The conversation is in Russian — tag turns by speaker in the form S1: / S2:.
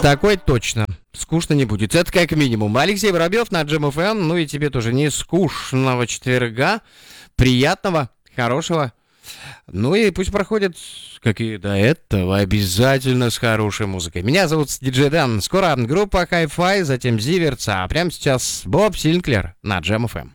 S1: Такой точно. Скучно не будет. Это как минимум. Алексей Воробьев на Джем ФМ. Ну и тебе тоже не скучного четверга. Приятного, хорошего. Ну и пусть проходит, как и до этого, обязательно с хорошей музыкой. Меня зовут Диджей Дэн. Скоро группа Hi-Fi, затем Зиверт, а прямо сейчас Боб Синклер на Джем ФМ.